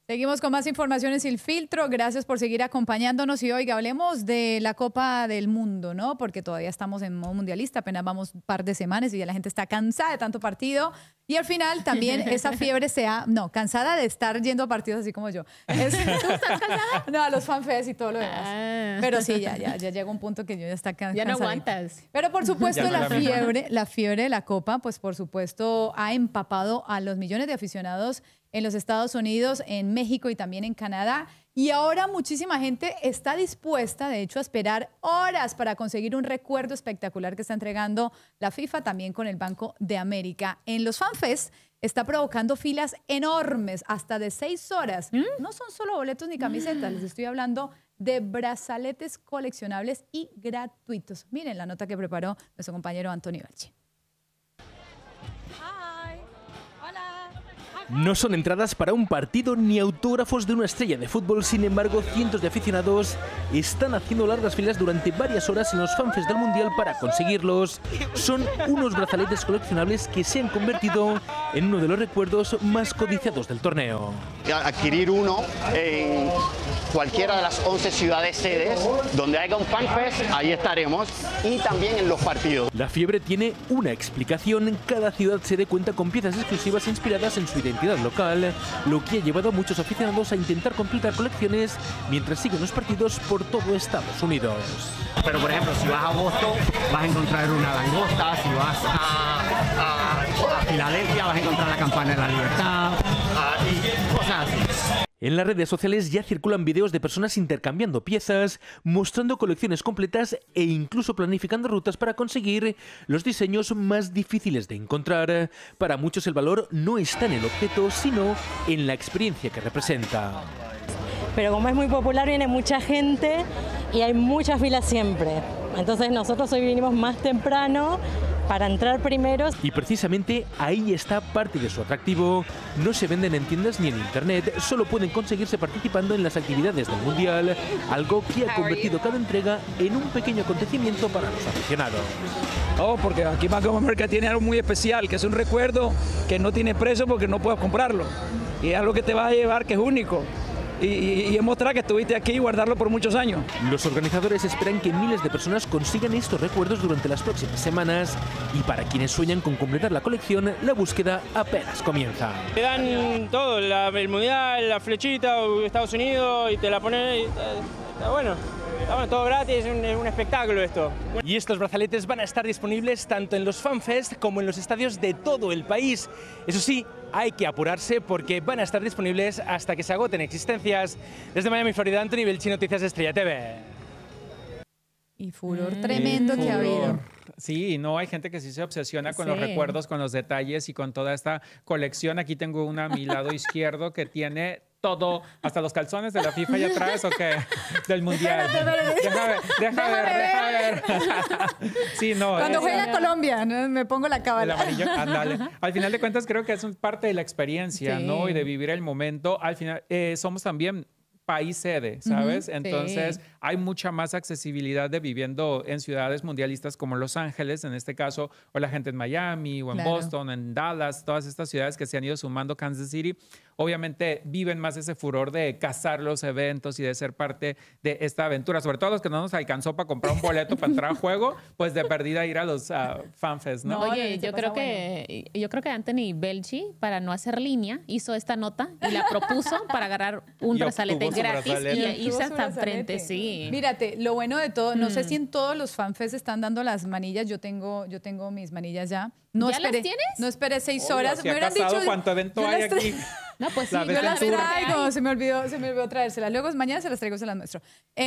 Seguimos con más informaciones sin filtro. Gracias por seguir acompañándonos. Y oiga, hablemos de la Copa del Mundo, ¿no? Porque todavía estamos en modo mundialista, apenas vamos un par de semanas y ya la gente está cansada de tanto partido. Y al final también esa fiebre cansada de estar yendo a partidos así como yo. ¿Tú estás cansada? No, a los fanfests y todo lo demás. Pero sí, ya llega un punto que yo ya está cansada. Ya no aguantas. Pero por supuesto la fiebre de la Copa, pues por supuesto ha empapado a los millones de aficionados en los Estados Unidos, en México y también en Canadá. Y ahora muchísima gente está dispuesta, de hecho, a esperar horas para conseguir un recuerdo espectacular que está entregando la FIFA también con el Banco de América. En los FanFest está provocando filas enormes, hasta de 6 horas. No son solo boletos ni camisetas, les estoy hablando de brazaletes coleccionables y gratuitos. Miren la nota que preparó nuestro compañero Antonio Balchi. No son entradas para un partido ni autógrafos de una estrella de fútbol, sin embargo, cientos de aficionados están haciendo largas filas durante varias horas en los FanFest del Mundial para conseguirlos. Son unos brazaletes coleccionables que se han convertido en uno de los recuerdos más codiciados del torneo. Adquirir uno en cualquiera de las 11 ciudades sedes donde haya un FanFest, ahí estaremos, y también en los partidos. La fiebre tiene una explicación. Cada ciudad sede cuenta con piezas exclusivas inspiradas en su identidad local, lo que ha llevado a muchos aficionados a intentar completar colecciones mientras siguen los partidos por todo Estados Unidos. Pero por ejemplo, si vas a Boston vas a encontrar una langosta, si vas a Filadelfia vas a encontrar la campana de la libertad y cosas así. En las redes sociales ya circulan vídeos de personas intercambiando piezas, mostrando colecciones completas e incluso planificando rutas para conseguir los diseños más difíciles de encontrar. Para muchos el valor no está en el objeto, sino en la experiencia que representa. Pero como es muy popular, viene mucha gente y hay muchas filas siempre. Entonces nosotros hoy vinimos más temprano para entrar primeros. Y precisamente ahí está parte de su atractivo. No se venden en tiendas ni en internet, solo pueden conseguirse participando en las actividades del Mundial, algo que ha convertido cada entrega en un pequeño acontecimiento para los aficionados. Oh, porque aquí Bank of America tiene algo muy especial, que es un recuerdo que no tiene precio porque no puedes comprarlo. Y es algo que te vas a llevar que es único. Y es mostrar que estuviste aquí y guardarlo por muchos años. Los organizadores esperan que miles de personas consigan estos recuerdos durante las próximas semanas, y para quienes sueñan con completar la colección, la búsqueda apenas comienza. Te dan todo, el mundial, la flechita, Estados Unidos, y te la ponen, está bueno. Todo gratis, es un espectáculo esto. Y estos brazaletes van a estar disponibles tanto en los FanFest como en los estadios de todo el país. Eso sí, hay que apurarse porque van a estar disponibles hasta que se agoten existencias. Desde Miami, Florida, Anthony Belchi, Noticias Estrella TV. Y furor tremendo que ha habido. Sí, no, hay gente que sí se obsesiona con los recuerdos, con los detalles y con toda esta colección. Aquí tengo una a mi lado izquierdo que tiene todo, hasta los calzones de la FIFA ya traes, ¿o qué? Del Mundial. Deja ver. Sí, no. Cuando juega a Colombia, ¿no? Me pongo la cábala. El amarillo, ándale. Al final de cuentas creo que es parte de la experiencia, ¿no? Y de vivir el momento. Al final somos también país sede, ¿sabes? Entonces hay mucha más accesibilidad de viviendo en ciudades mundialistas como Los Ángeles, en este caso, o la gente en Miami, o en Boston, en Dallas, todas estas ciudades que se han ido sumando, Kansas City, obviamente viven más ese furor de cazar los eventos y de ser parte de esta aventura. Sobre todo los que no nos alcanzó para comprar un boleto para entrar al juego, pues de perdida ir a los FanFest, ¿no? Oye, yo creo que Anthony Belchi, para no hacer línea, hizo esta nota y la propuso para agarrar un brazalete gratis y irse hasta enfrente, sí. Mírate, lo bueno de todo, no sé si en todos los FanFest están dando las manillas, yo tengo mis manillas ya. No ¿Ya esperé, las tienes? No esperé 6 horas. Me hubieran dicho ¿cuánto evento hay aquí? No, pues sí, yo las traigo, se me olvidó traérselas. Luego mañana se las traigo, se las muestro.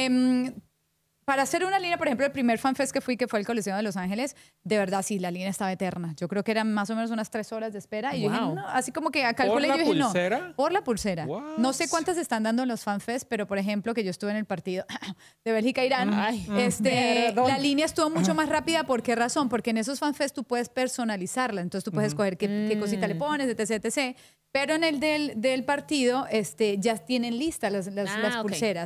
Para hacer una línea, por ejemplo, el primer FanFest que fui, que fue el Coliseo de Los Ángeles, de verdad, sí, la línea estaba eterna. Yo creo que eran más o menos unas 3 horas de espera. Y yo dije, no, así como que calculé, yo dije, no. ¿Por la pulsera? What? No sé cuántas están dando en los FanFest, pero, por ejemplo, que yo estuve en el partido de Bélgica-Irán, la línea estuvo mucho más rápida. ¿Por qué razón? Porque en esos FanFest tú puedes personalizarla. Entonces, tú puedes escoger qué cosita le pones, etc. Pero en el del partido ya tienen listas las pulseras.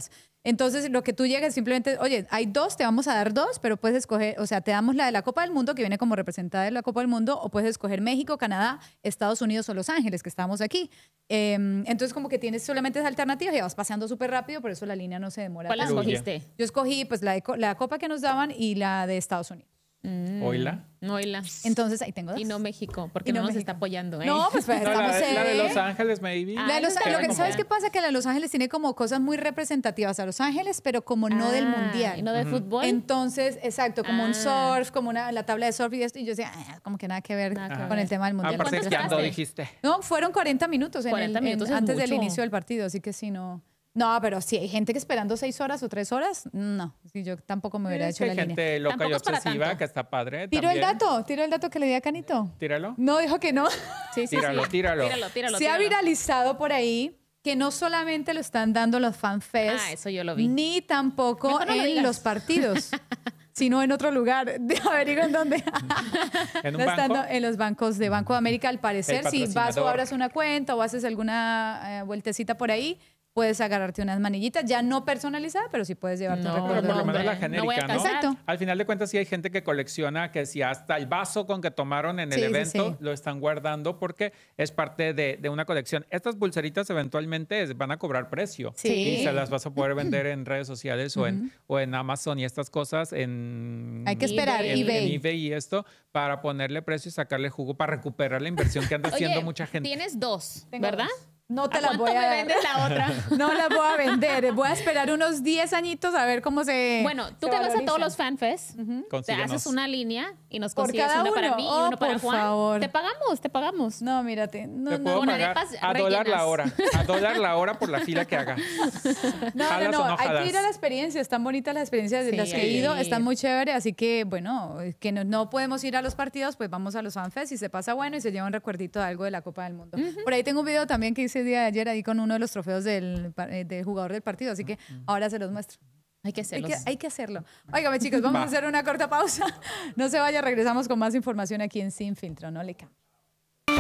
Entonces, lo que tú llegas simplemente, oye, hay 2, te vamos a dar 2, pero puedes escoger, o sea, te damos la de la Copa del Mundo, que viene como representada de la Copa del Mundo, o puedes escoger México, Canadá, Estados Unidos o Los Ángeles, que estamos aquí. Entonces, como que tienes solamente esas alternativas y vas paseando súper rápido, por eso la línea no se demora. ¿Cuál escogiste? Yo escogí pues la Copa que nos daban y la de Estados Unidos. ¿Oila? Oila. Entonces, ahí tengo 2. Y no México, porque no nos está apoyando. No, pues estamos la de Los Ángeles, maybe. ¿Sabes qué pasa? Que la de Los Ángeles tiene como cosas muy representativas a Los Ángeles, pero como no del Mundial. ¿Y no de fútbol? Entonces, exacto, como un surf, como la tabla de surf y esto. Y yo decía, como que nada que ver con el tema del Mundial. Aparte, ¿cuándo dijiste? No, fueron 40 minutos, 40 minutos antes del inicio del partido, así que sí, no... No, pero si hay gente que esperando 6 horas o 3 horas, no. Sí, yo tampoco me hubiera hecho la línea. Hay gente loca y obsesiva que está padre. Tiro el dato que le di a Canito. Tíralo. No, dijo que no. Sí. Tíralo. Se ha viralizado por ahí que no solamente lo están dando los FanFest. Eso yo lo vi. Ni tampoco en los partidos. Sino en otro lugar. Averigua en dónde. ¿En un banco? En los bancos de Banco de América, al parecer. Si vas o abras una cuenta o haces alguna vueltecita por ahí, puedes agarrarte unas manillitas, ya no personalizadas, pero sí puedes llevarte un recuerdo. Pero por lo menos la genérica, ¿no? Exacto. Al final de cuentas sí hay gente que colecciona, que si hasta el vaso con que tomaron en el evento lo están guardando porque es parte de una colección. Estas pulseritas eventualmente van a cobrar precio y se las vas a poder vender en redes sociales o en Amazon y estas cosas hay que esperar en eBay y esto para ponerle precio y sacarle jugo para recuperar la inversión que anda haciendo mucha gente. Tienes 2, ¿verdad? No te las voy a me vendes la otra? No las voy a vender. Voy a esperar unos 10 añitos a ver cómo se... Bueno, tú te vas a todos los FanFest, te haces una línea y nos consigues una para mí y uno para Juan. Favor. Te pagamos. No, mírate. Te puedo pagar a $1 la hora. A $1 la hora por la fila que haga. No. Hay que ir a la experiencia. Están bonitas las experiencias de las que he ido. Están muy chéveres. Así que, bueno, que no podemos ir a los partidos, pues vamos a los FanFest y se pasa bueno y se lleva un recuerdito de algo de la Copa del Mundo. Por ahí tengo un video también que hice el día de ayer ahí con uno de los trofeos del jugador del partido, así que ahora se los muestro. Hay que hacerlo. Hay que hacerlo. Óigame, chicos, vamos a hacer una corta pausa. No se vaya, regresamos con más información aquí en Sin Filtro. No le cambie.